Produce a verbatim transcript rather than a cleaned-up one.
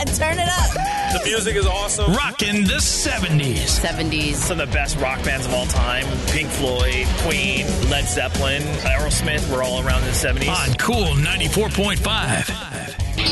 Turn it up. The music is awesome. Rockin' the seventies. seventies. Some of the best rock bands of all time. Pink Floyd, Queen, Led Zeppelin, Aerosmith were all around in the seventies. On Cool ninety-four point five.